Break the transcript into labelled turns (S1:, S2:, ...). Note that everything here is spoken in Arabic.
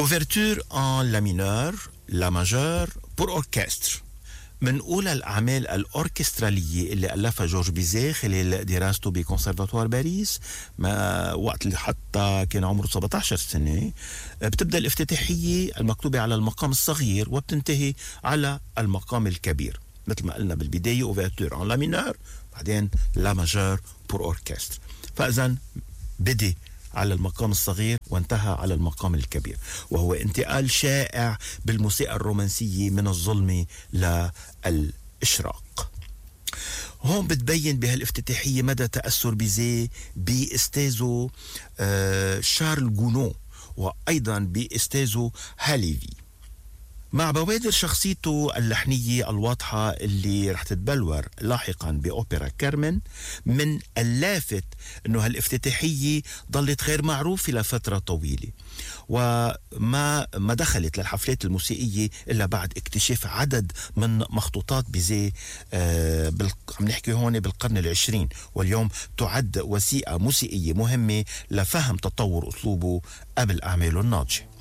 S1: Ouverture en la mineur, la majeure pour orchestre. من أولى الأعمال الأوركسترالية اللي ألفها جورج بيزيه خلال دراسته بكونسرفاتوار باريس، ما وقت اللي حتى كان عمره 17 سنة. بتبدأ الافتتاحية المكتوبة على المقام الصغير وبتنتهي على المقام الكبير، مثل ما قلنا بالبداية Ouverture en la mineur، بعدين la majeure pour orchestre. فإذن بدي على المقام الصغير وانتهى على المقام الكبير، وهو انتقال شائع بالموسيقى الرومانسية من الظلمة للإشراق. هون بتبين بهالافتتاحية مدى تأثر بيزيه بأستاذه شارل غونو، وأيضا بأستاذه هاليفي، مع بوادر شخصيته اللحنية الواضحة اللي رح تتبلور لاحقا بأوبرا كارمن. من اللافت أنه هالافتتاحية ضلت غير معروفة لفترة طويلة، وما دخلت للحفلات الموسيقية إلا بعد اكتشاف عدد من مخطوطات بيزيه. عم نحكي هون بالقرن العشرين، واليوم تعد وثيقة موسيقية مهمة لفهم تطور أسلوبه قبل أعماله الناضجة.